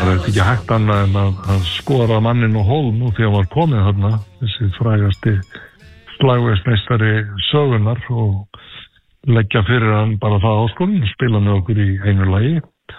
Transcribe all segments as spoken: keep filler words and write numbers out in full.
Það er ekki hægt annað en að, að skora mannin og hólm og því að hann var komið þarna, þessi frægasti slagverksmeistari sögunar og leggja fyrir hann bara það áskorun og spila með okkur í einu lagi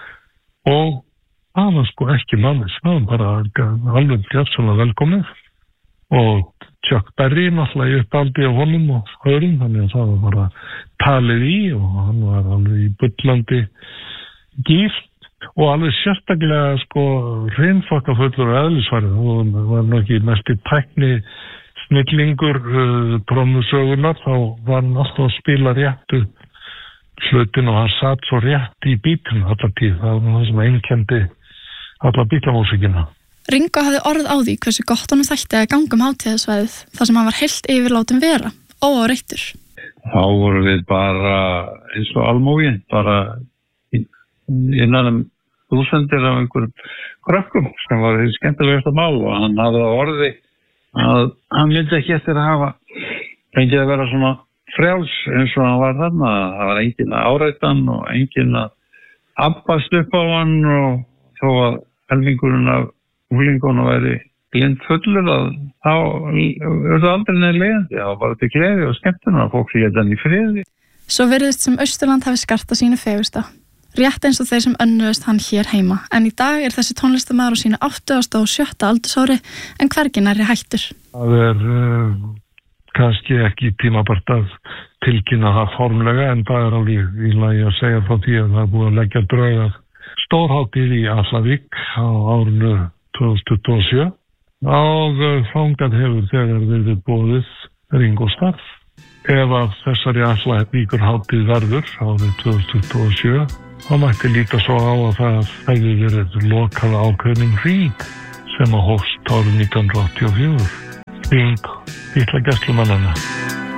og það var sko ekki mannins, það var bara alveg gjörsamlega velkomið og Chuck Berry náttúrulega í uppaldi á honum og öðrum, þannig að það var bara talið í og hann var alveg í bullandi gíft og alveg sérstaklega sko hreinfakkafullur og eðlisfærið og það var nú ekki mest í tækni snillingur uh, trómusögunar, þá var hann alltaf að spila réttu hlutin og hann satt svo rétt í bítinu allar tíð, það var það sem einkenndi alla bítlamúsíkina. Ringo hafði orð á því hversu gott honum þætti að ganga um hátíðasvæðið þar sem hann var heilt yfir látum vera, óáreittur. Þá vorum við bara eins og almúgi, bara innan um þúsundir af einhverjum krökkum sem var því skemmtilegasta mál og hann hafði á orði að hann myndi ekki eftir að hafa fengið að vera svona frjáls eins og hann var þarna. Það var enginn að áreita hann og enginn að abbast upp á hann og þó að helmingurinn af unglingunum væri blind fullur að þá er það aldrei neð leiðandi, það var bara til gleði og skemmtunar að fólk lét hann í friði. Svo virðist sem Austurland hafi skarta sínu fegursta, rétt eins og þeir sem önnuðust hann hér heima, en í dag er þessi tónlistarmaður á sínu áttugasta og sjötta aldursári en hvergi nærri hættur. Það er uh, kannski ekki tímabært að tilkynna það formlega en það er alveg í lagi að segja frá því að það er búið að leggja drög að stórhátíð í Allavík á árinu tvö þúsund tuttugu og sjö og þangað hefur þegar verið boðið Ringo starf. Ef að þessari Allavíkur hátíð verður árið tvö þúsund tuttugu og sjö þá mætti líta svo á að það hefði verið lokað ákveðnum hring sem að hófst árið nítján hundruð áttatíu og fjögur. Hring ítla gæslumannanna.